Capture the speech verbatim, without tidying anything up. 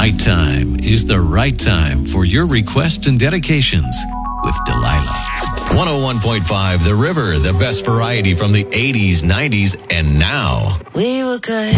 right time is the right time for your requests and dedications with Delilah. one oh one point five The River, the best variety from the eighties, nineties, and now. We were good.